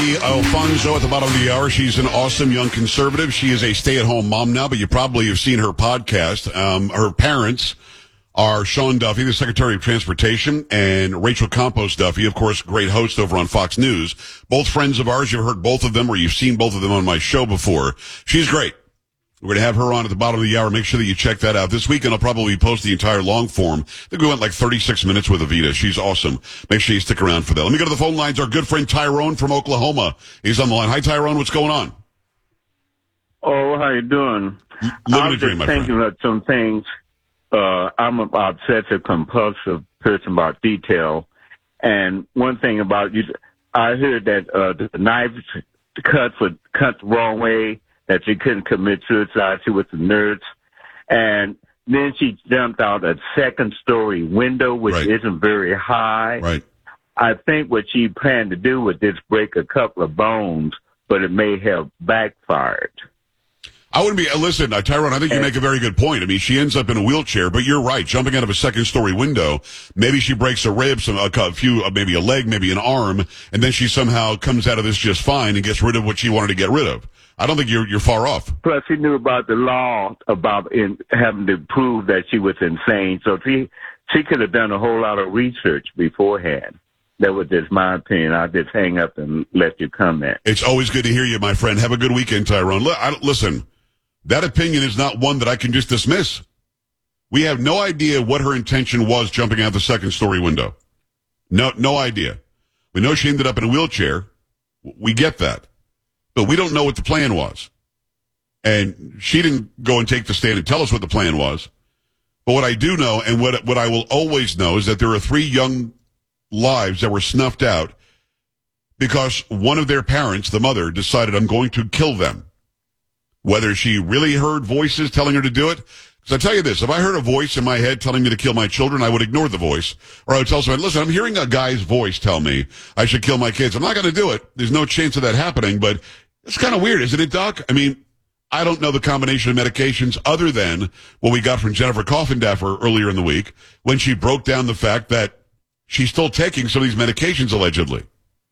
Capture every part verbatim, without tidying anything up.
Jackie Alfonso at the bottom of the hour. She's an awesome young conservative. She is a stay-at-home mom now, but you probably have seen her podcast. Um, her parents are Sean Duffy, the Secretary of Transportation, and Rachel Campos Duffy, of course, great host over on Fox News. Both friends of ours. You've heard both of them, or you've seen both of them on my show before. She's great. We're going to have her on at the bottom of the hour. Make sure that you check that out. This weekend, I'll probably post the entire long form. I think we went like thirty-six minutes with Evita. She's awesome. Make sure you stick around for that. Let me go to the phone lines. Our good friend Tyrone from Oklahoma. He's on the line. Hi, Tyrone. What's going on? Oh, how you doing? Living I a was dream, just my thinking friend. of some things. Uh, I'm an obsessive compulsive person about detail. And one thing about you, I heard that uh, the knives cut were cut the wrong way, that she couldn't commit suicide. She was a nurse. And then she jumped out a second story window, which Right. isn't very high. Right. I think what she planned to do was just break a couple of bones, but it may have backfired. I wouldn't be, uh, listen, uh, Tyrone, I think you make a very good point. I mean, she ends up in a wheelchair, but you're right. Jumping out of a second story window, maybe she breaks a rib, some, a, a few, uh, maybe a leg, maybe an arm, and then she somehow comes out of this just fine and gets rid of what she wanted to get rid of. I don't think you're, you're far off. Plus, she knew about the law about in, having to prove that she was insane. So she, she could have done a whole lot of research beforehand. That was just my opinion. I'll just hang up and let you comment. It's always good to hear you, my friend. Have a good weekend, Tyrone. L- I, listen, that opinion is not one that I can just dismiss. We have no idea what her intention was jumping out the second story window. No, no idea. We know she ended up in a wheelchair. We get that. But we don't know what the plan was. And she didn't go and take the stand and tell us what the plan was. But what I do know, and what, what I will always know, is that there are three young lives that were snuffed out because one of their parents, the mother, decided, I'm going to kill them. Whether she really heard voices telling her to do it. Because I tell you this, if I heard a voice in my head telling me to kill my children, I would ignore the voice. Or I would tell somebody, listen, I'm hearing a guy's voice tell me I should kill my kids. I'm not going to do it. There's no chance of that happening, but it's kind of weird, isn't it, Doc? I mean, I don't know the combination of medications other than what we got from Jennifer Coffindaffer earlier in the week when she broke down the fact that she's still taking some of these medications, allegedly.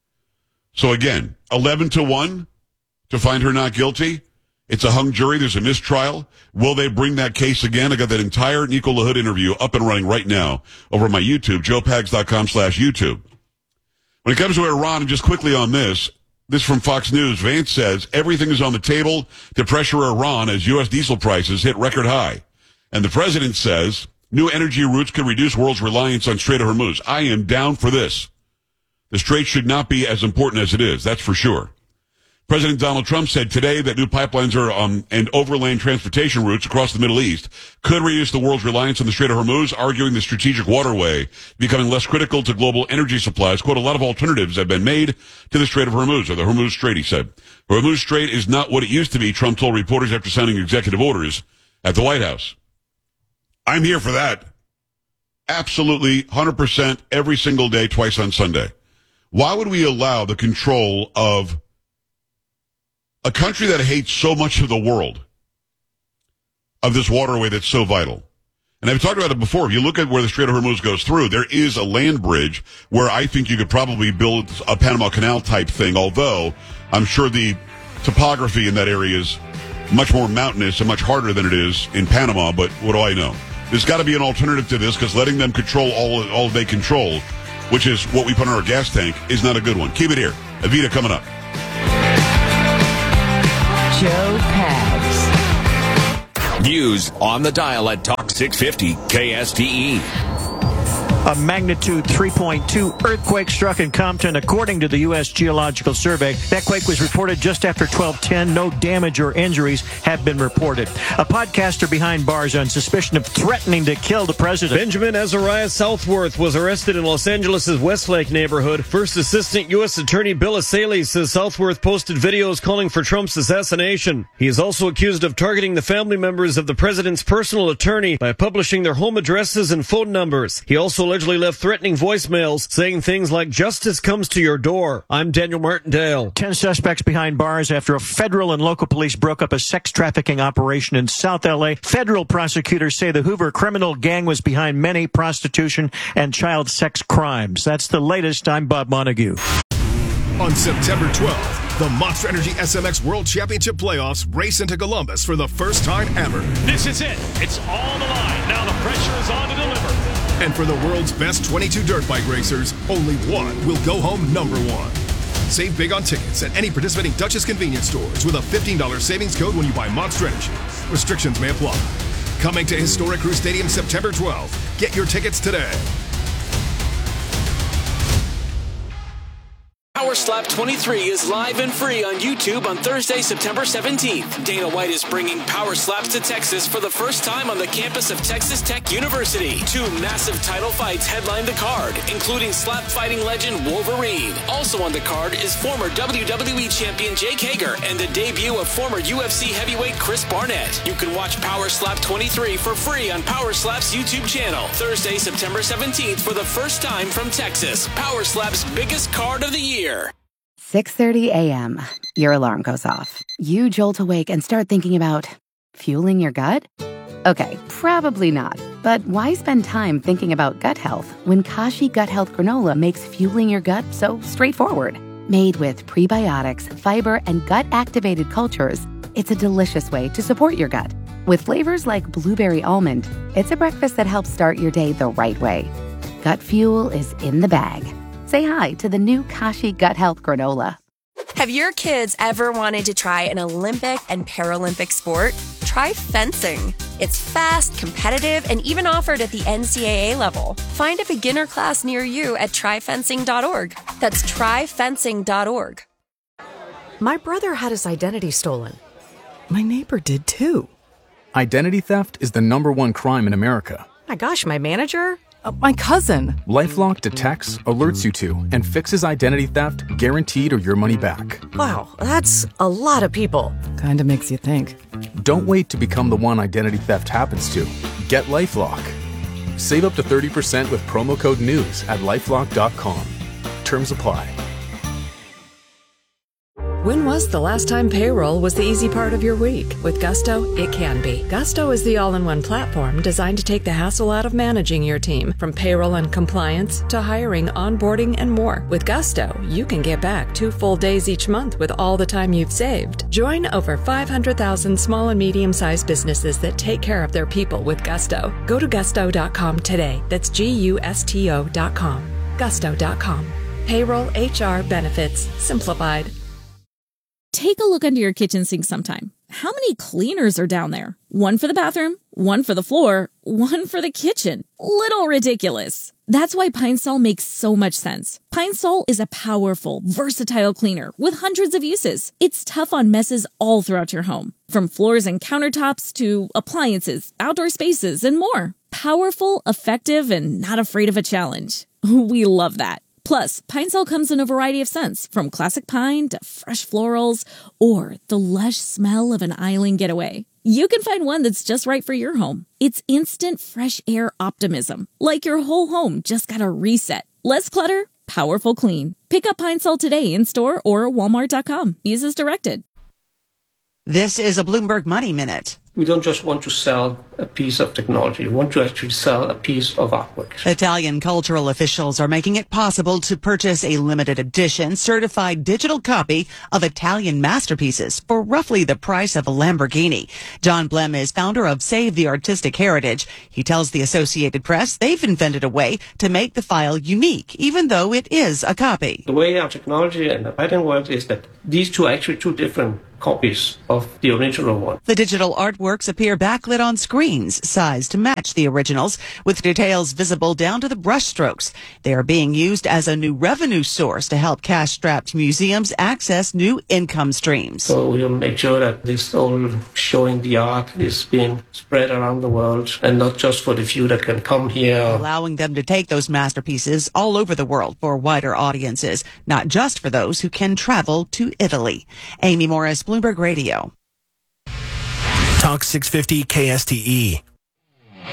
So again, eleven to one to find her not guilty. It's a hung jury. There's a mistrial. Will they bring that case again? I got that entire Nico LaHood interview up and running right now over on my YouTube, joe pags dot com slash YouTube. When it comes to Iran, and just quickly on this, this from Fox News, Vance says everything is on the table to pressure Iran as U S diesel prices hit record high. And the president says new energy routes could reduce world's reliance on Strait of Hormuz. I am down for this. The Strait should not be as important as it is, that's for sure. President Donald Trump said today that new pipelines are um, and overland transportation routes across the Middle East could reduce the world's reliance on the Strait of Hormuz, arguing the strategic waterway becoming less critical to global energy supplies. Quote, a lot of alternatives have been made to the Strait of Hormuz, or the Hormuz Strait, he said. The Hormuz Strait is not what it used to be, Trump told reporters after signing executive orders at the White House. I'm here for that. Absolutely, one hundred percent, every single day, twice on Sunday. Why would we allow the control of a country that hates so much of the world, of this waterway that's so vital? And I've talked about it before. If you look at where the Strait of Hormuz goes through, there is a land bridge where I think you could probably build a Panama Canal type thing, although I'm sure the topography in that area is much more mountainous and much harder than it is in Panama, but what do I know? There's got to be an alternative to this, because letting them control all, all they control, which is what we put in our gas tank, is not a good one. Keep it here. Evita coming up. Joe Pags. News on the dial at Talk six fifty K S T E. A magnitude three point two earthquake struck in Compton, according to the U S Geological Survey. That quake was reported just after twelve ten. No damage or injuries have been reported. A podcaster behind bars on suspicion of threatening to kill the president. Benjamin Azariah Southworth was arrested in Los Angeles' Westlake neighborhood. First Assistant U S Attorney Bill Asaley says Southworth posted videos calling for Trump's assassination. He is also accused of targeting the family members of the president's personal attorney by publishing their home addresses and phone numbers. He also allegedly left threatening voicemails saying things like, justice comes to your door. I'm Daniel Martindale. Ten suspects behind bars after a federal and local police broke up a sex trafficking operation in South L A. Federal prosecutors say the Hoover criminal gang was behind many prostitution and child sex crimes. That's the latest. I'm Bob Montague. On September twelfth, the Monster Energy S M X World Championship Playoffs race into Columbus for the first time ever. This is it. It's on the line. Now the pressure is on to deliver. And for the world's best twenty-two dirt bike racers, only one will go home number one. Save big on tickets at any participating Duchess convenience stores with a fifteen dollars savings code when you buy Monster Energy. Restrictions may apply. Coming to Historic Crew Stadium September twelfth. Get your tickets today. Power Slap twenty-three is live and free on YouTube on Thursday, September seventeenth. Dana White is bringing Power Slaps to Texas for the first time on the campus of Texas Tech University. Two massive title fights headline the card, including slap fighting legend Wolverine. Also on the card is former W W E champion Jake Hager and the debut of former U F C heavyweight Chris Barnett. You can watch Power Slap twenty-three for free on Power Slap's YouTube channel. Thursday, September seventeenth for the first time from Texas. Power Slap's biggest card of the year. six thirty a.m. Your alarm goes off. You jolt awake and start thinking about fueling your gut? Okay, probably not. But why spend time thinking about gut health when Kashi Gut Health Granola makes fueling your gut so straightforward? Made with prebiotics, fiber, and gut-activated cultures, it's a delicious way to support your gut. With flavors like blueberry almond, it's a breakfast that helps start your day the right way. Gut fuel is in the bag. Say hi to the new Kashi Gut Health Granola. Have your kids ever wanted to try an Olympic and Paralympic sport? Try fencing. It's fast, competitive, and even offered at the N C double A level. Find a beginner class near you at try fencing dot org. That's try fencing dot org. My brother had his identity stolen. My neighbor did too. Identity theft is the number one crime in America. My gosh, my manager? Uh, my cousin. LifeLock detects, alerts you to, and fixes identity theft guaranteed or your money back. Wow, that's a lot of people. Kinda makes you think. Don't wait to become the one identity theft happens to. Get LifeLock. Save up to thirty percent with promo code NEWS at lifelock dot com. Terms apply. When was the last time payroll was the easy part of your week? With Gusto, it can be. Gusto is the all-in-one platform designed to take the hassle out of managing your team, from payroll and compliance to hiring, onboarding, and more. With Gusto, you can get back two full days each month with all the time you've saved. Join over five hundred thousand small and medium-sized businesses that take care of their people with Gusto. Go to gusto dot com today. That's G U S T O dot com. gusto dot com. Payroll, H R, benefits, simplified. Take a look under your kitchen sink sometime. How many cleaners are down there? One for the bathroom, one for the floor, one for the kitchen. Little ridiculous. That's why Pine Sol makes so much sense. Pine Sol is a powerful, versatile cleaner with hundreds of uses. It's tough on messes all throughout your home, from floors and countertops to appliances, outdoor spaces, and more. Powerful, effective, and not afraid of a challenge. We love that. Plus, Pine Sol comes in a variety of scents, from classic pine to fresh florals or the lush smell of an island getaway. You can find one that's just right for your home. It's instant fresh air optimism, like your whole home just got a reset. Less clutter, powerful clean. Pick up Pine Sol today in store or walmart dot com. Use as directed. This is a Bloomberg Money Minute. We don't just want to sell a piece of technology. We want to actually sell a piece of artwork. Italian cultural officials are making it possible to purchase a limited edition certified digital copy of Italian masterpieces for roughly the price of a Lamborghini. John Blem is founder of Save the Artistic Heritage. He tells the Associated Press they've invented a way to make the file unique, even though it is a copy. The way our technology and the pattern works is that these two are actually two different copies of the original one. The digital artworks appear backlit on screens, sized to match the originals, with details visible down to the brushstrokes. They are being used as a new revenue source to help cash-strapped museums access new income streams. So we'll make sure that this all showing the art is being spread around the world, and not just for the few that can come here. Allowing them to take those masterpieces all over the world for wider audiences, not just for those who can travel to Italy. Amy Morris, Bloomberg Radio. Talk six fifty K S T E.